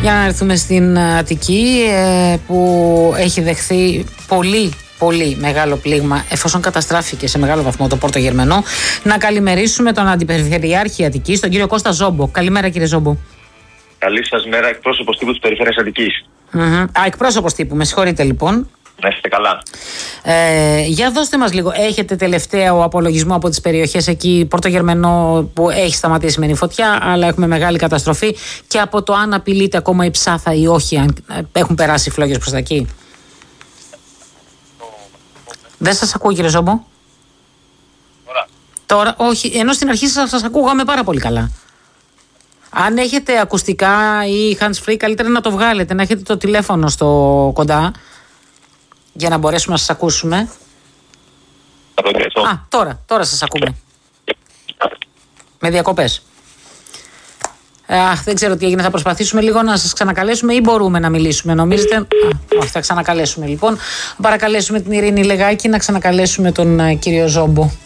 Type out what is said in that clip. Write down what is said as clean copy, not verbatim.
Για να έρθουμε στην Αττική, που έχει δεχθεί πολύ μεγάλο πλήγμα, εφόσον καταστράφηκε σε μεγάλο βαθμό το Πόρτο Γερμενό. Να καλημερίσουμε τον Αντιπεριφερειάρχη Αττικής, τον κύριο Κώστα Ζόμπο. Καλημέρα, κύριε Ζόμπο. Καλή σας μέρα, εκπρόσωπος τύπου της Περιφέρειας Αττικής. Εκπρόσωπος τύπου, με συγχωρείτε λοιπόν. Να είστε καλά. Για δώστε μας λίγο, έχετε τελευταίο απολογισμό από τις περιοχές εκεί, Πόρτο Γερμενό, που έχει σταματήσει με φωτιά, αλλά έχουμε μεγάλη καταστροφή, και από το αν απειλείται ακόμα η Ψάθα ή όχι, αν έχουν περάσει οι φλόγες προς τα εκεί? Δεν σας ακούω, κύριε Ζόμπο. Τώρα, όχι, ενώ στην αρχή σας ακούγαμε πάρα πολύ καλά. Αν έχετε ακουστικά ή hands free, καλύτερα να το βγάλετε, να έχετε το τηλέφωνο στο κοντά, για να μπορέσουμε να σας ακούσουμε. Τώρα σας ακούμε. Με διακοπές. Δεν ξέρω τι έγινε, θα προσπαθήσουμε λίγο να σας ξανακαλέσουμε ή μπορούμε να μιλήσουμε, νομίζετε? Θα ξανακαλέσουμε λοιπόν. Παρακαλέσουμε την Ειρήνη Λεγάκη να ξανακαλέσουμε τον κύριο Ζόμπο.